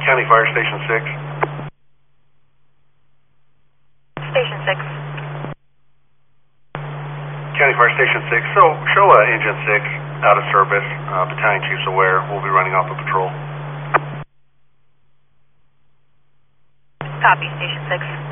County Fire Station 6. Station 6. County Fire Station 6, so show engine 6 out of service. Battalion Chief's aware. We'll be running off a patrol. Copy, Station 6.